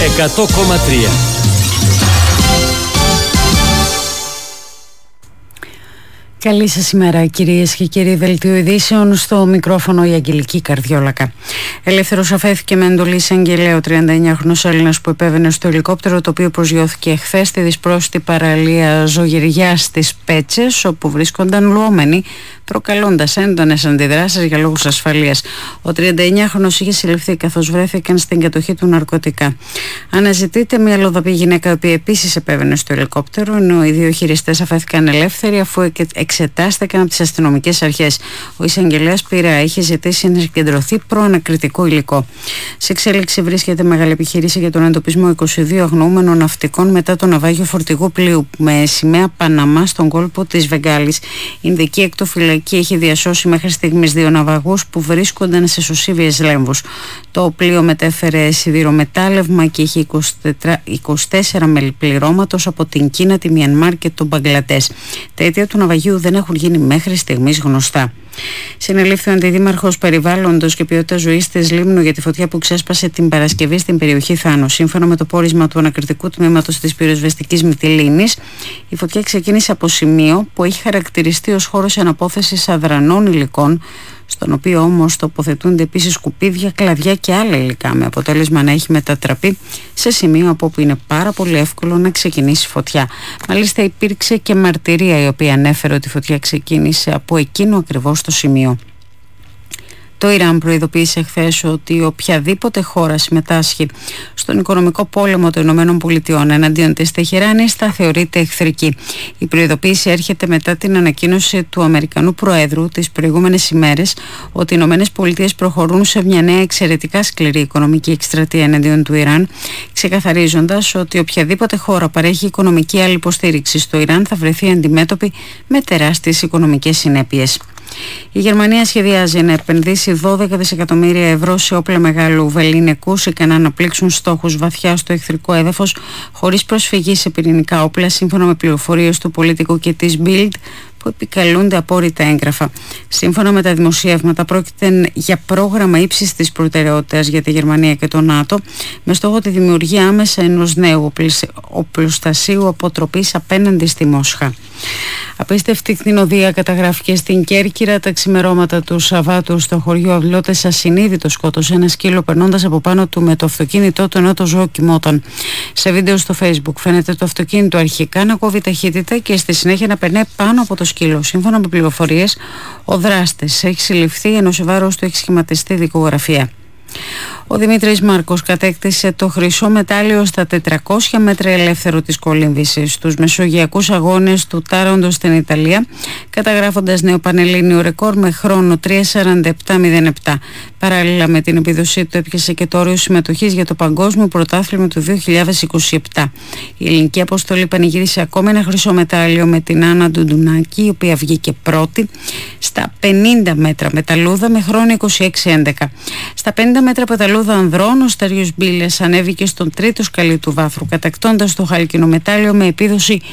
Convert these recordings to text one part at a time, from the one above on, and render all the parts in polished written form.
100,3. Καλή σας ημέρα, κυρίες και κύριοι. Δελτίο ειδήσεων, στο μικρόφωνο η Αγγελική Καρδιόλακα. Ελεύθερος αφέθηκε με εντολή εισαγγελέα ο 39χρονος Έλληνας που επέβαινε στο ελικόπτερο, το οποίο προσγειώθηκε χθες στη δυσπρόσιτη παραλία Ζωγυριάς στις Πέτσες, όπου βρίσκονταν λουόμενοι, προκαλώντας έντονες αντιδράσεις για λόγους ασφαλείας. Ο 39χρονος είχε συλληφθεί καθώς βρέθηκαν στην κατοχή του ναρκωτικά. Αναζητείται μια λοδαπή γυναίκα, η οποία επίσης επέβαινε στο ελικόπτερο, ενώ οι δύο χειριστές αφέθηκαν ελεύθεροι αφού εξετάστηκαν από τις αστυνομικές αρχές. Ο εισαγγελέας Πειραιά είχε ζητήσει να συγκεντρωθεί προανακριτικό υλικό. Σε εξέλιξη βρίσκεται μεγάλη επιχείρηση για τον εντοπισμό 22 αγνοούμενων ναυτικών μετά το ναυάγιο φορτηγού πλοίου με σημαία Παναμά στον κόλπο της Βεγγάλης. Η Ινδική Εκτοφυλακή έχει διασώσει μέχρι στιγμής 2 ναυαγούς που βρίσκονταν σε σωσίβιες λέμβους. Το πλοίο μετέφερε σιδηρομετάλλευμα και είχε 24 μέλη πληρώματος από την Κίνα, τη Μιανμάρ και τον Μπαγκλαντές. Τα αίτια του ναυαγίου δεν έχουν γίνει μέχρι στιγμής γνωστά. Συνελήφθη ο αντιδήμαρχος περιβάλλοντος και ποιότητας ζωής της Λίμνου για τη φωτιά που ξέσπασε την Παρασκευή στην περιοχή Θάνο. Σύμφωνα με το πόρισμα του ανακριτικού τμήματος της πυροσβεστικής Μυτιλήνης, η φωτιά ξεκίνησε από σημείο που έχει χαρακτηριστεί ως χώρος αναπόθεσης αδρανών υλικών, στον οποίο όμως τοποθετούνται επίσης σκουπίδια, κλαδιά και άλλα υλικά, με αποτέλεσμα να έχει μετατραπεί σε σημείο από όπου είναι πάρα πολύ εύκολο να ξεκινήσει φωτιά. Μάλιστα υπήρξε και μαρτυρία η οποία ανέφερε ότι η φωτιά ξεκίνησε από εκείνο ακριβώς το σημείο. Το Ιράν προειδοποίησε χθες ότι οποιαδήποτε χώρα συμμετάσχει στον οικονομικό πόλεμο των ΗΠΑ εναντίον της Τεχεράνης θα θεωρείται εχθρική. Η προειδοποίηση έρχεται μετά την ανακοίνωση του Αμερικανού Προέδρου τις προηγούμενες ημέρες ότι οι ΗΠΑ προχωρούν σε μια νέα εξαιρετικά σκληρή οικονομική εκστρατεία εναντίον του Ιράν, ξεκαθαρίζοντας ότι οποιαδήποτε χώρα παρέχει οικονομική άλλη υποστήριξη στο Ιράν θα βρεθεί αντιμέτωπη με τεράστιες οικονομικές συνέπειες. Η Γερμανία σχεδιάζει να επενδύσει 12 δισεκατομμύρια ευρώ σε όπλα μεγάλου βεληνικούς ικανά να πλήξουν στόχους βαθιά στο εχθρικό έδαφος χωρίς προσφυγή σε πυρηνικά όπλα, σύμφωνα με πληροφορίες του Πολιτικού και της Bild, που επικαλούνται απόρριτα έγγραφα. Σύμφωνα με τα δημοσιεύματα, πρόκειται για πρόγραμμα ύψης της προτεραιότητας για τη Γερμανία και το ΝΑΤΟ, με στόχο τη δημιουργία άμεσα ενός νέου οπλοστασίου αποτροπής απέναντι στη Μόσχα. Απίστευτη κτηνοδία καταγράφηκε στην Κέρκυρα τα ξημερώματα του Σαββάτου στο χωριό Αυλώτες. Ασυνείδητο σκότωσε ένα σκύλο περνώντας από πάνω του με το αυτοκίνητό του ενώ το ζώο κοιμόταν. Σε βίντεο στο Facebook φαίνεται το αυτοκίνητο αρχικά να κόβει ταχύτητα και στη συνέχεια να περνάει πάνω από το σκύλο. Σύμφωνα με πληροφορίες, ο δράστης έχει συλληφθεί ενώ σε βάρος του έχει σχηματιστεί δικογραφία. Ο Δημήτρης Μάρκος κατέκτησε το χρυσό μετάλλιο στα 400 μέτρα ελεύθερου της κολύμβησης στους Μεσογειακούς Αγώνες του Τάραντο στην Ιταλία, καταγράφοντας νέο πανελλήνιο ρεκόρ με χρόνο 3:47:07. Παράλληλα με την επίδοσή του έπιασε και το όριο συμμετοχής για το Παγκόσμιο Πρωτάθλημα του 2027. Η ελληνική αποστολή πανηγύρισε ακόμα ένα χρυσό μετάλλιο με την Άννα Ντουντουνάκη, η οποία βγήκε πρώτη στα 50 μέτρα μεταλλούδα με χρόνο 26:11. Στα 50 μέτρα πεταλούδα ανδρών, ο Στέριος Μπίλες ανέβηκε στον τρίτο σκαλί του βάθρου, κατακτώντας το χάλκινο μετάλλιο με επίδοση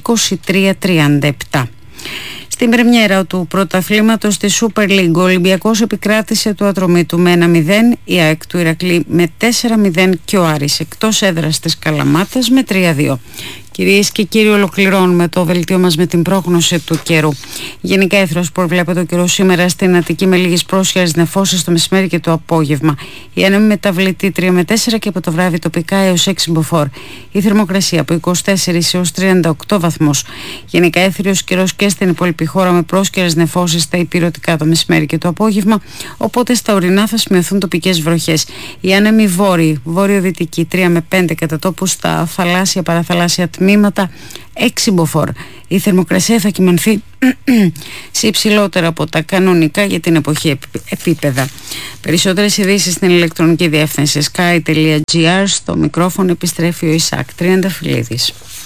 23:37. Στην πρεμιέρα του πρωταθλήματος της Super League, ο Ολυμπιακός επικράτησε του Ατρομήτου με 1-0, η ΑΕΚ του Ηρακλή με 4-0 και ο Άρης εκτός έδρας της Καλαμάτας με 3-2. Κυρίες και κύριοι, ολοκληρώνουμε το δελτίο μας με την πρόγνωση του καιρού. Γενικά, ήθρος προβλέπεται ο καιρός σήμερα στην Αττική με λίγες πρόσχερες νεφώσεις το μεσημέρι και το απόγευμα. Η άνεμη μεταβλητή 3 με 4 και από το βράδυ τοπικά έως 6 μποφόρ. Η θερμοκρασία από 24 έως 38 βαθμούς. Γενικά, έθριος καιρός και στην υπόλοιπη χώρα με πρόσχερες νεφώσεις στα υπηρετικά το μεσημέρι και το απόγευμα. Οπότε στα ορεινά θα σημειωθούν τοπικές βροχές. Η άνεμη βόρειο-δυτική 3 με 5 κατά τόπου στα θαλάσσια παραθαλάσσια τμήματα 6 μποφόρ. Η θερμοκρασία θα κυμανθεί σε υψηλότερα από τα κανονικά για την εποχή επίπεδα. Περισσότερες ειδήσεις στην ηλεκτρονική διεύθυνση sky.gr. Στο μικρόφωνο επιστρέφει ο Ισάκ Τριανταφυλλίδης.